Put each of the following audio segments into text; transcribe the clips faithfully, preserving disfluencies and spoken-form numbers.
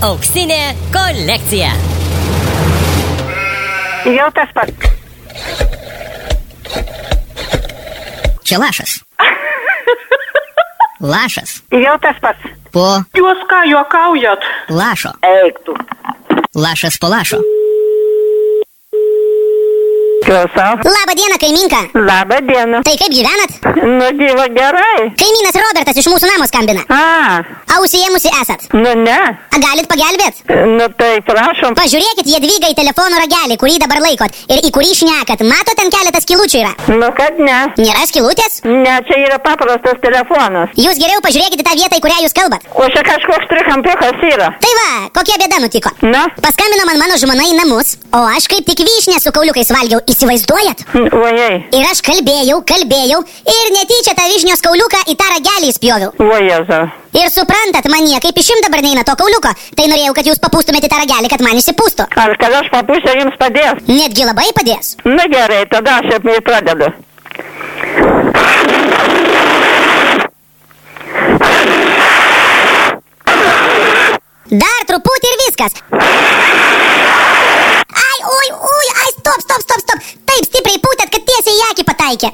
Auksinė kolekcija. Jau tas pats. Čia lašas. Lašas. Jau tas pats. Po Jūs ką juokaujat? lašo. Eik tu. Lašas po lašo. Klausau. Labą dieną, kaiminka. Labą dieną. Tai kaip gyvenat? Nu, gyva gerai. Kaimynas Robertas iš mūsų namo skambina. A, Ausijėmusi esat. nu ne. A, galit pagelbėt? Nu tai prašom. Pažiūrėkit Jadvyga į telefono ragelį, kurį dabar laikot ir į kurį šnekat. Matot, ten keletas skilučių yra. Nu kad ne. Nėra skilutės? Ne, čia yra paprastas telefonas. Jūs geriau pažiūrėkit į tą vietą, į kurią jūs kalbat. O čia kažkoks trikampiukas yra. Tai va, kokia bėda nutiko. Na, Paskambino man mano žmona į namus, o aš kaip tik vyšnę su kauliukais valgiau, įsivaizduojat? ojei. Ir aš kalbėjau, kalbėjau ir netyčia tą vyšnios kauliuką į tą ragelį įspjoviau. Ojezu. Ir suprantat, man niekaip išimt dabar neina to kauliuko, tai norėjau, kad jūs papūstumėte tą ragelį, kad man išsipūstų. Ar kad aš papūsiu jums padės? Netgi labai padės. Nu gerai, tada aš jau pradedu. Dar truputį ir viskas. Ai, oi, oi, ai, stop, stop, stop, stop. Taip stipriai pūtėt, kad tiesiai į akį pataikė.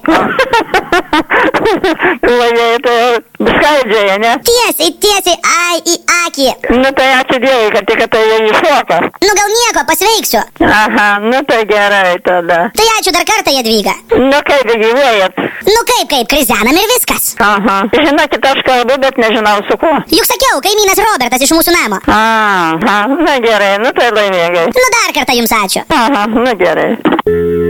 Ojei, tai skaidžiai, ne? Tiesiai, tiesiai, ai, į akį. Nu tai ačiū Dievui, kad tik tai jau iššoka. Nu gal nieko, pasveiksiu. Aha, nu tai gerai tada. Tai ačiū dar kartą, Jadvyga. Nu kaip gyvuojat? Nu kaip, kaip, krizenam ir viskas. Aha. Žinokit, aš kalbu, bet nežinau su kuo. Juk sakiau, kaimynas Robertas iš mūsų namo. Aha, na gerai, nu tai laimingai. Nu dar kartą jums ačiū. Aha, nu gerai.